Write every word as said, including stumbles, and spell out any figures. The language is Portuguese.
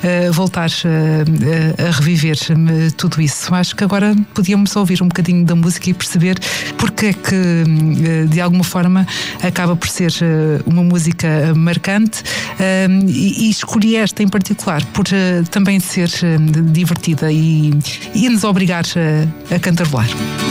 uh, voltares a, a reviver tudo isso. Acho que agora podíamos ouvir um bocadinho da música e perceber porque é que, uh, de alguma forma, acaba por ser uh, uma música marcante, uh, e, e escolhi esta em particular por uh, também ser uh, divertida e, e nos obrigar a, a cantarolar.